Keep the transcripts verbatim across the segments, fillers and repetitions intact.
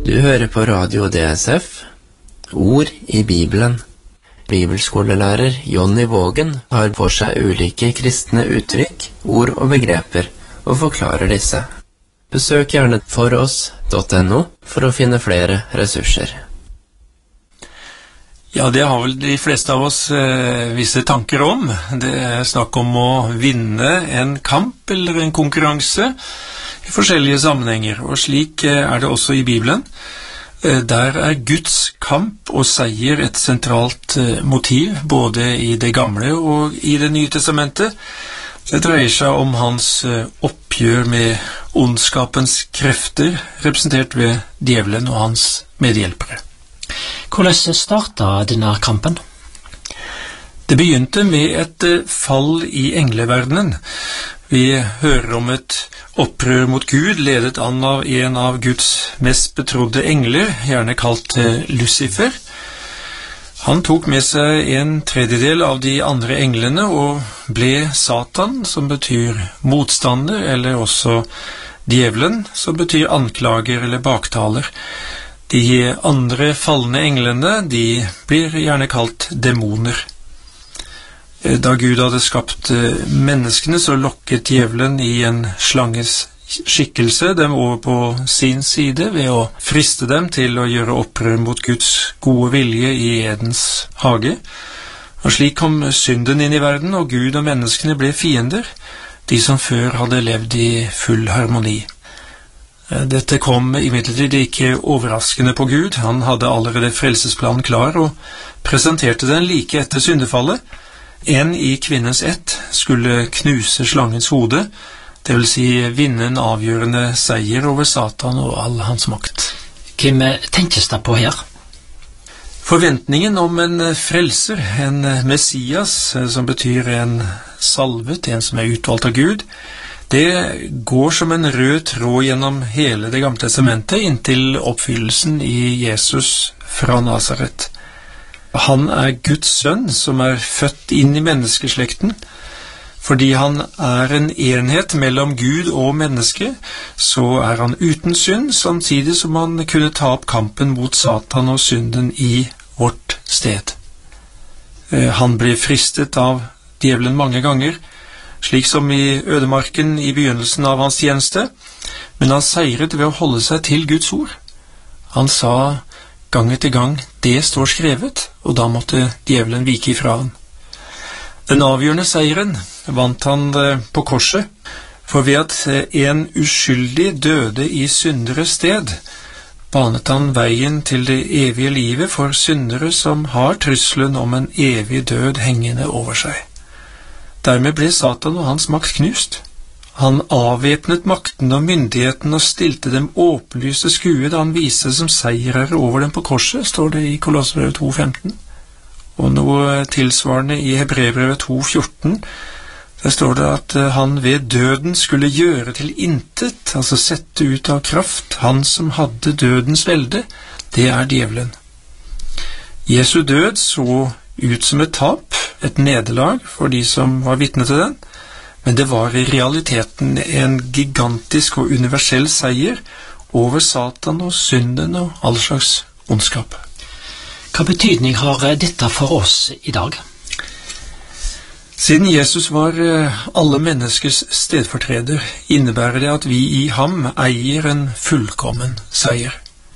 Du hører på Radio D S F, Ord i Bibelen. Bibelskolelærer Jonny Vågen har for seg ulike kristne uttrykk, ord og begreper, og forklarer disse. Besøk gjerne foross punktum no for å finne flere ressurser. Ja, det har vel de fleste av oss eh, visse tanker om. Det er snakk om å vinne en kamp eller en konkurranse i forskjellige sammenhenger, og slik eh, er det også i Bibelen. Eh, der er Guds kamp og seier et sentralt eh, motiv, både i det gamle og i det nye testamentet. Det dreier seg om hans eh, oppgjør med ondskapens krefter, representert ved djevelen og hans medhjelpere. Hvordan startet denne kampen? Det begynte med et fall i engleverdenen. Vi hører om et opprør mot Gud, ledet an av en av Guds mest betrodde engler, gjerne kalt Lucifer. Han tok med seg en tredjedel av de andre englene og ble Satan, som betyr motstander, eller også djevelen, som betyr anklager eller baktaler. De andre fallende englene, de blir gjerne kalt demoner. Da Gud hadde skapt menneskene, så lokket djevelen i en slanges skikkelse dem over på sin side ved å friste dem til å gjøre opprør mot Guds gode vilje i Edens hage. Og slik kom synden inn i verden, og Gud og menneskene ble fiender, de som før hadde levd i full harmoni. Dette kom imidlertid ikke overraskende på Gud. Han hadde allerede frelsesplanen klar og presenterte den like etter syndefallet. En i kvinnens ett skulle knuse slangens hode, det vil si vinne en avgjørende seier over Satan og all hans makt. Hvem tenkes det på her? Forventningen om en frelser, en Messias, som betyr en salvet, en som er utvalgt av Gud, det går som en rød tråd gjennom hele det gamle testamentet inntil oppfyllelsen i Jesus fra Nazaret. Han er Guds sønn som er født inn i menneskeslekten. Fordi han er en enhet mellom Gud og menneske, så er han uten synd, samtidig som han kunne ta opp kampen mot Satan og synden i vårt sted. Han ble fristet av djevelen mange ganger, slik som i ødemarken i begynnelsen av hans tjeneste, men han seiret ved å holde seg til Guds ord. Han sa gang etter gang, det står skrevet, og da måtte djevelen vike ifra han. Den avgjørende seieren vant han på korset, for ved at en uskyldig døde i synderes sted, banet han veien til det evige livet for syndere som har trusselen om en evig død hengende over seg. Dermed ble Satan og hans makt knust. Han avvæpnet makten og myndigheten og stilte dem åpenlyse skue da han viste som seierere over dem på korset, står det i Kolossebrevet to femten. Og noe tilsvarende i Hebreerbrevet to fjorten, der står det at han ved døden skulle gjøre til intet, altså sette ut av kraft, han som hadde dødens velde, det er djevelen. Jesu død så ut som et tap, et nederlag for de som var vitne til den, men det var i realiteten en gigantisk og universell seier over Satan og synden og all slags ondskap. Hva betydning har dette for oss i dag? Siden Jesus var alle menneskers stedfortreder, innebærer det at vi i ham eier en fullkommen seier.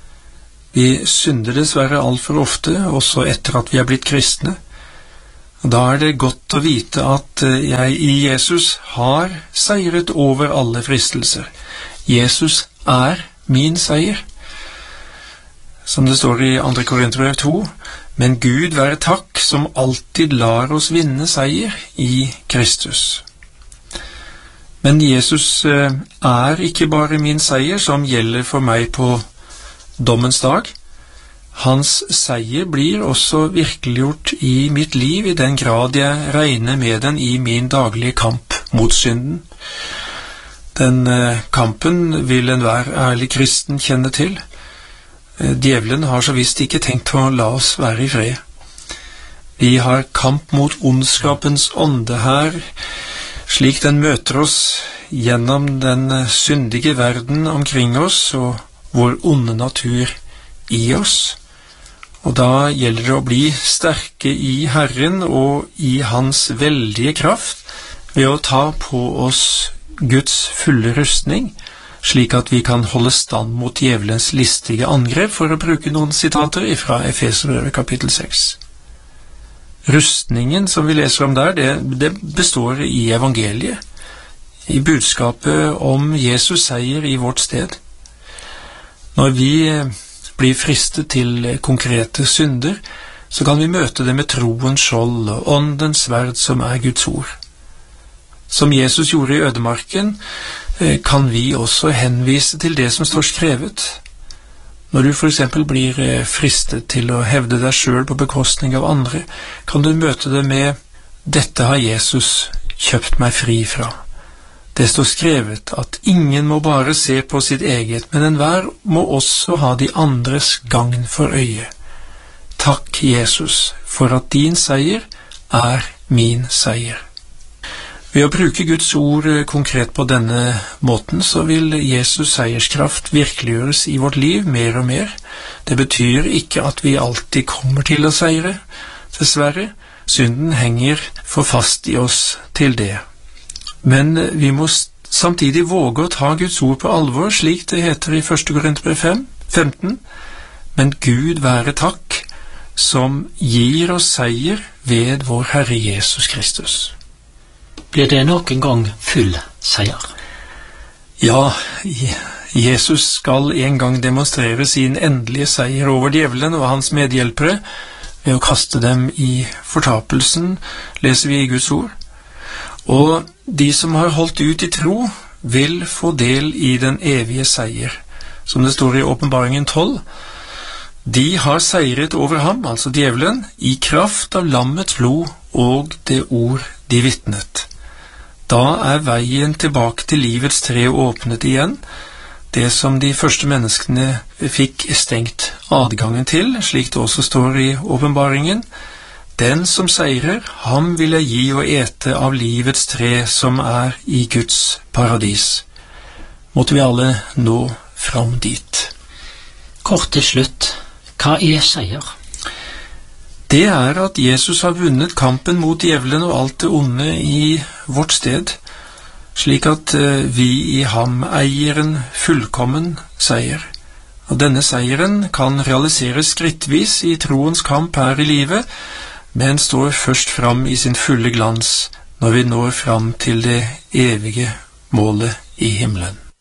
Vi synder dessverre alt for ofte, også etter at vi er blitt kristne. Da er det godt å vite at jeg i Jesus har seiret over alle fristelser. Jesus er min seier. Som det står i andre Korinterbrev to, men Gud være takk som alltid lar oss vinne seier i Kristus. Men Jesus er ikke bare min seier som gjelder for meg på dommens dag. Hans seier blir også virkeliggjort i mitt liv i den grad jeg regner med den i min daglige kamp mot synden. Den eh, kampen vil enhver ærlig kristen kjenne til. Eh, djevelen har så visst ikke tenkt å la oss være i fred. Vi har kamp mot ondskapens ånde her, slik den møter oss gjennom den syndige verden omkring oss og vår onde natur i oss. Og da gjelder det å bli sterke i Herren og i Hans veldige kraft ved å ta på oss Guds fulle rustning, slik at vi kan holde stand mot djevelens listige angrep, for å bruke noen sitater fra Efeserbrevet kapittel seks. Rustningen som vi leser om der, det, det består i evangeliet, i budskapet om Jesus seier i vårt sted. Når vi blir fristet til konkrete synder, så kan vi møte det med troens skjold og åndens sverd som er Guds ord. Som Jesus gjorde i ødemarken, kan vi også henvise til det som står skrevet. Når du for eksempel blir fristet til å hevde deg selv på bekostning av andre, kan du møte det med «Dette har Jesus kjøpt meg fri fra». Det står skrevet at ingen må bare se på sitt eget, men enhver må også ha de andres gagn for øye. Takk, Jesus, for at din seier er min seier. Ved å bruke Guds ord konkret på denne måten, så vil Jesus seierskraft virkeliggjøres i vårt liv mer og mer. Det betyr ikke at vi alltid kommer til å seire, dessverre. Synden henger for fast i oss til det. Men vi må samtidig våge å ta Guds ord på alvor, slik det heter i første Korinterbrev fem femten. Men Gud være takk, som gir oss seier ved vår Herre Jesus Kristus. Blir det noen gang full seier? Ja, Jesus skal en gang demonstrere sin endelige seier over djevelen og hans medhjelpere ved å kaste dem i fortapelsen, leser vi i Guds ord. Og de som har holdt ut i tro, vil få del i den evige seier. Som det står i Åpenbaringen tolv, de har seiret over ham, altså djevelen, i kraft av lammets blod og det ord de vitnet. Da er veien tilbake til livets tre åpnet igjen, det som de første menneskene fikk stengt adgangen til, slik det også står i Åpenbaringen. Den som seirer, ham vil jeg gi å ete av livets tre som er i Guds paradis. Måtte vi alle nå fram dit. Kort til slutt, hva er seier? Det er at Jesus har vunnet kampen mot djevelen og alt det onde i vårt sted, slik at vi i ham eier en fullkommen seier. Og denne seieren kan realiseres skrittvis i troens kamp her i livet, men står først fram i sin fulle glans når vi når fram til det evige målet i himmelen.